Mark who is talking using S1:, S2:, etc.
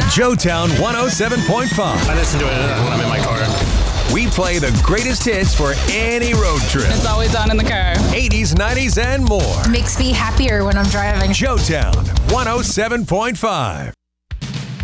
S1: Joetown 107.5.
S2: I listen to it when I'm in my car.
S1: We play the greatest hits for any road trip.
S3: It's always on in the car.
S1: 80s, 90s, and more.
S4: Makes me happier when I'm driving.
S1: Joetown 107.5.